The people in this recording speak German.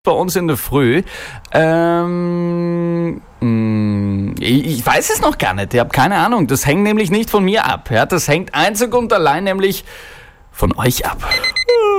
bei uns in der Früh. Ich weiß es noch gar nicht. Ich habe keine Ahnung. Das hängt nämlich nicht von mir ab. Ja? Das hängt einzig und allein nämlich von euch ab.